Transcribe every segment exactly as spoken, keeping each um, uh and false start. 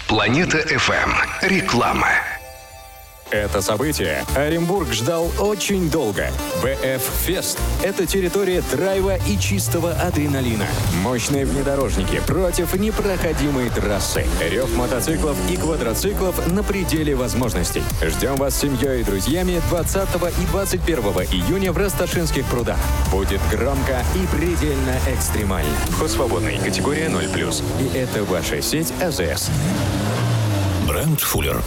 Планета эф эм. Реклама. Это событие Оренбург ждал очень долго. бэ эф Фест – это территория драйва и чистого адреналина. Мощные внедорожники против непроходимой трассы. Рев мотоциклов и квадроциклов на пределе возможностей. Ждем вас с семьей и друзьями двадцатого и двадцать первого июня в Расташинских прудах. Будет громко и предельно экстремально. Вход свободный, категория ноль плюс. И это ваша сеть а зэ эс. Бренд Фуллер.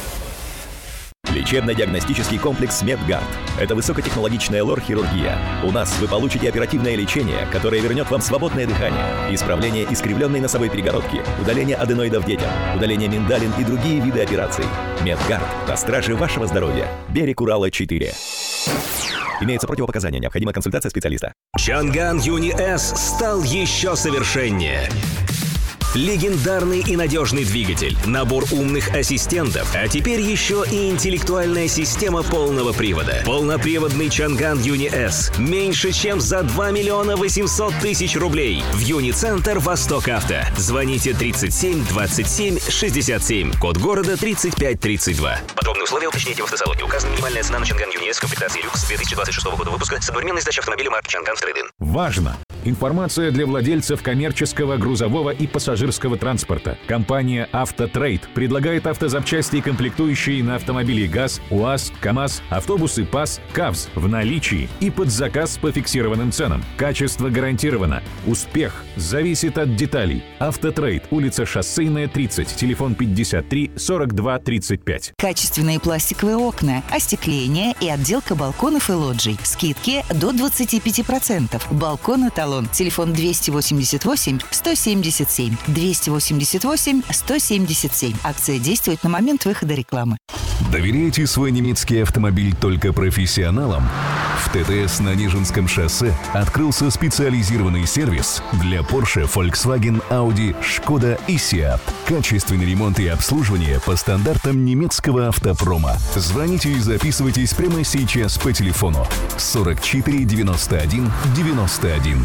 Лечебно-диагностический комплекс «Медгард». Это высокотехнологичная лор-хирургия. У нас вы получите оперативное лечение, которое вернет вам свободное дыхание, исправление искривленной носовой перегородки, удаление аденоидов детям, удаление миндалин и другие виды операций. «Медгард» на страже вашего здоровья. Берег Урала, четыре. Имеются противопоказания. Необходима консультация специалиста. Чанган Юни С стал еще совершеннее. Легендарный и надежный двигатель, набор умных ассистентов, а теперь еще и интеллектуальная система полного привода. Полноприводный Чанган Юни С меньше, чем за два миллиона восемьсот тысяч рублей. В Юни-центр Восток Авто. Звоните тридцать семь двадцать семь шестьдесят семь. Код города тридцать пять тридцать два. Подробные условия уточните в автосалоне. Указана минимальная цена на Чанган Юни С комплектации люкс две тысячи двадцать шестого года выпуска с одновременной сдачей автомобиля марки Чанган в трейд-ин. Важно! Информация для владельцев коммерческого, грузового и пассажирского транспорта. Компания «Автотрейд» предлагает автозапчасти и комплектующие на автомобили ГАЗ, УАЗ, КАМАЗ, автобусы ПАЗ, КАВЗ в наличии и под заказ по фиксированным ценам. Качество гарантировано. Успех зависит от деталей. «Автотрейд», улица Шоссейная, тридцать, телефон пятьдесят три сорок два тридцать пять. Качественные пластиковые окна, остекление и отделка балконов и лоджий. Скидки до двадцати пяти процентов. Балкон «Эталон». Телефон двести восемьдесят восемь сто семьдесят семь. двести восемьдесят восемь сто семьдесят семь. Акция действует на момент выхода рекламы. Доверяете свой немецкий автомобиль только профессионалам? В ТТС на Нижинском шоссе открылся специализированный сервис для Porsche, Volkswagen, Audi, Skoda и Seat. Качественный ремонт и обслуживание по стандартам немецкого автопрома. Звоните и записывайтесь прямо сейчас по телефону сорок четыре девяносто один девяносто один.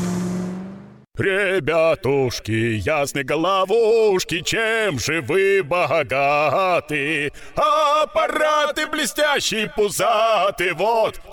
Ребятушки, ясны головушки, чем же вы богаты? Аппараты блестящие, пузаты, вот